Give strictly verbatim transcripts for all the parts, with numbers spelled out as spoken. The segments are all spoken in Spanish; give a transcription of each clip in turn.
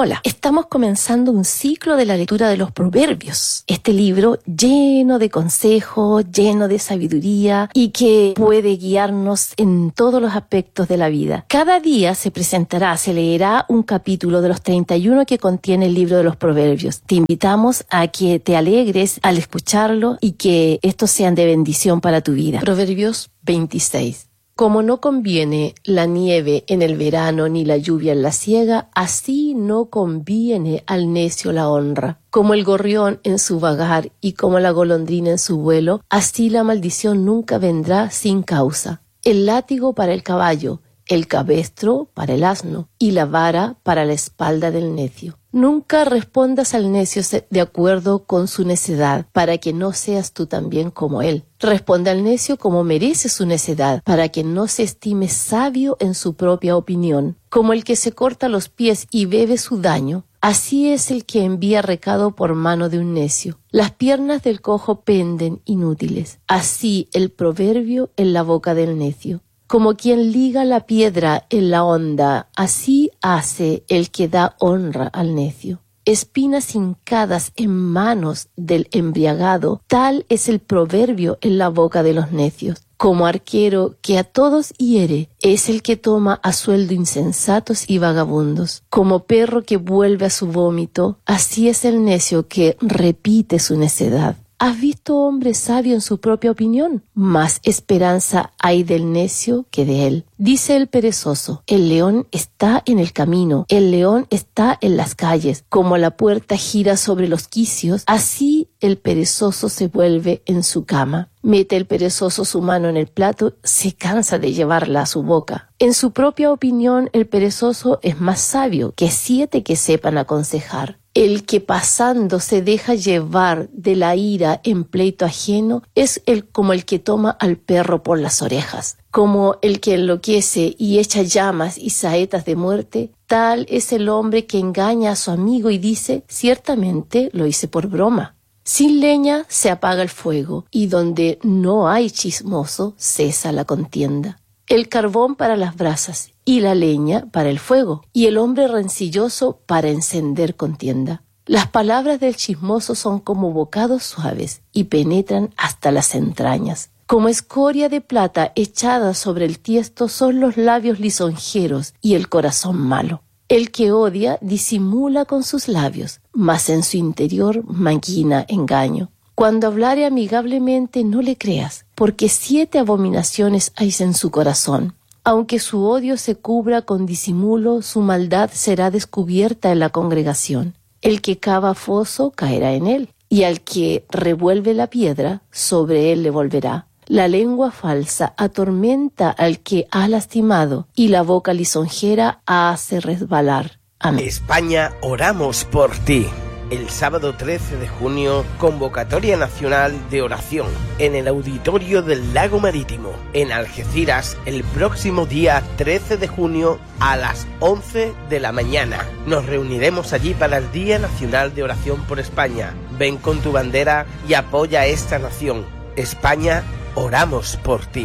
Hola, estamos comenzando un ciclo de la lectura de los Proverbios. Este libro lleno de consejos, lleno de sabiduría y que puede guiarnos en todos los aspectos de la vida. Cada día se presentará, se leerá un capítulo de los treinta y uno que contiene el libro de los Proverbios. Te invitamos a que te alegres al escucharlo y que estos sean de bendición para tu vida. Proverbios veintiséis. Como no conviene la nieve en el verano ni la lluvia en la siega, así no conviene al necio la honra. Como el gorrión en su vagar y como la golondrina en su vuelo, así la maldición nunca vendrá sin causa. El látigo para el caballo, el cabestro para el asno y la vara para la espalda del necio. Nunca respondas al necio de acuerdo con su necedad, para que no seas tú también como él. Responde al necio como merece su necedad, para que no se estime sabio en su propia opinión. Como el que se corta los pies y bebe su daño, así es el que envía recado por mano de un necio. Las piernas del cojo penden inútiles, así el proverbio en la boca del necio. Como quien liga la piedra en la honda, así hace el que da honra al necio. Espinas hincadas en manos del embriagado, tal es el proverbio en la boca de los necios. Como arquero que a todos hiere, es el que toma a sueldo insensatos y vagabundos. Como perro que vuelve a su vómito, así es el necio que repite su necedad. ¿Has visto hombre sabio en su propia opinión? Más esperanza hay del necio que de él. Dice el perezoso, el león está en el camino, el león está en las calles. Como la puerta gira sobre los quicios, así el perezoso se vuelve en su cama. Mete el perezoso su mano en el plato, se cansa de llevarla a su boca. En su propia opinión, el perezoso es más sabio que siete que sepan aconsejar. El que pasando se deja llevar de la ira en pleito ajeno es el como el que toma al perro por las orejas. Como el que enloquece y echa llamas y saetas de muerte, tal es el hombre que engaña a su amigo y dice, ciertamente lo hice por broma. Sin leña se apaga el fuego, y donde no hay chismoso cesa la contienda. El carbón para las brasas y la leña para el fuego, y el hombre rencilloso para encender contienda. Las palabras del chismoso son como bocados suaves y penetran hasta las entrañas. Como escoria de plata echada sobre el tiesto son los labios lisonjeros y el corazón malo. El que odia disimula con sus labios, mas en su interior maquina engaño. Cuando hablare amigablemente no le creas, porque siete abominaciones hay en su corazón. Aunque su odio se cubra con disimulo, su maldad será descubierta en la congregación. El que cava foso caerá en él, y al que revuelve la piedra, sobre él le volverá. La lengua falsa atormenta al que ha lastimado, y la boca lisonjera hace resbalar. Amén. España, oramos por ti. El sábado trece de junio, convocatoria nacional de oración en el auditorio del Lago Marítimo, en Algeciras, el próximo día trece de junio a las once de la mañana. Nos reuniremos allí para el Día Nacional de Oración por España. Ven con tu bandera y apoya a esta nación. España, oramos por ti.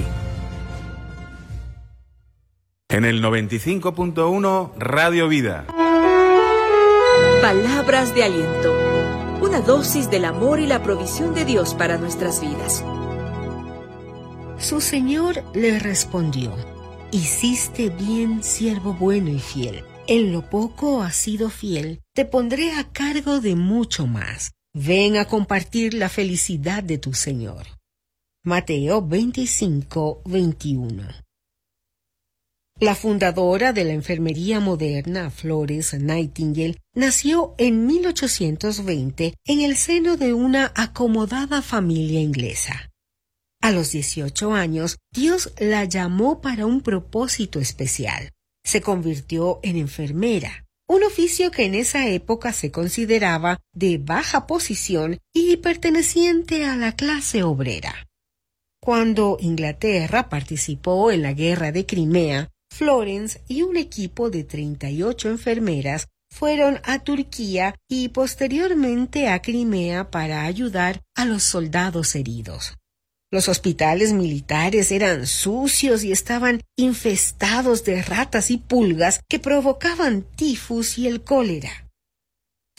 En el noventa y cinco punto uno, Radio Vida. Palabras de aliento, una dosis del amor y la provisión de Dios para nuestras vidas. Su señor le respondió: hiciste bien, siervo bueno y fiel. En lo poco has sido fiel, te pondré a cargo de mucho más. Ven a compartir la felicidad de tu señor. Mateo veinticinco, veintiuno. La fundadora de la enfermería moderna, Florence Nightingale, nació en mil ochocientos veinte en el seno de una acomodada familia inglesa. A los dieciocho años, Dios la llamó para un propósito especial. Se convirtió en enfermera, un oficio que en esa época se consideraba de baja posición y perteneciente a la clase obrera. Cuando Inglaterra participó en la guerra de Crimea, Florence y un equipo de treinta y ocho enfermeras fueron a Turquía y posteriormente a Crimea para ayudar a los soldados heridos. Los hospitales militares eran sucios y estaban infestados de ratas y pulgas que provocaban tifus y el cólera.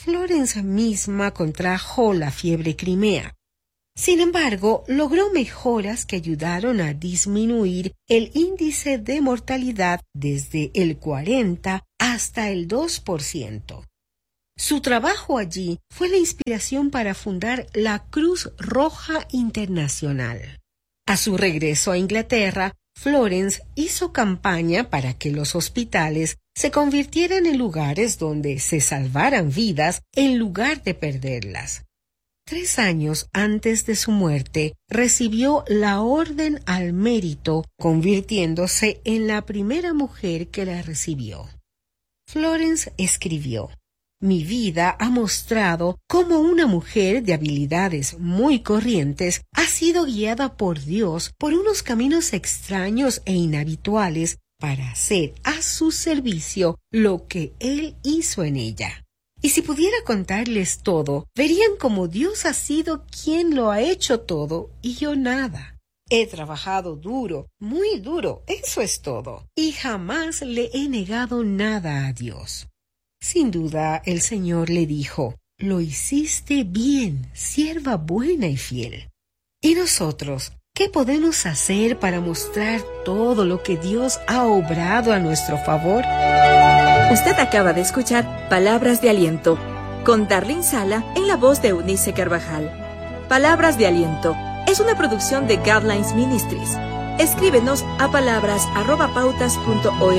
Florence misma contrajo la fiebre crimea. Sin embargo, logró mejoras que ayudaron a disminuir el índice de mortalidad desde el cuarenta hasta el dos por ciento. Su trabajo allí fue la inspiración para fundar la Cruz Roja Internacional. A su regreso a Inglaterra, Florence hizo campaña para que los hospitales se convirtieran en lugares donde se salvaran vidas en lugar de perderlas. Tres años antes de su muerte, recibió la Orden al Mérito, convirtiéndose en la primera mujer que la recibió. Florence escribió: «Mi vida ha mostrado cómo una mujer de habilidades muy corrientes ha sido guiada por Dios por unos caminos extraños e inhabituales para hacer a su servicio lo que Él hizo en ella. Y si pudiera contarles todo, verían cómo Dios ha sido quien lo ha hecho todo y yo nada. He trabajado duro, muy duro, eso es todo, y jamás le he negado nada a Dios». Sin duda, el Señor le dijo: «Lo hiciste bien, sierva buena y fiel». ¿Y nosotros qué podemos hacer para mostrar todo lo que Dios ha obrado a nuestro favor? Usted acaba de escuchar Palabras de Aliento, con Darlene Sala en la voz de Eunice Carvajal. Palabras de Aliento es una producción de Guidelines Ministries. Escríbenos a palabras arroba pautas punto org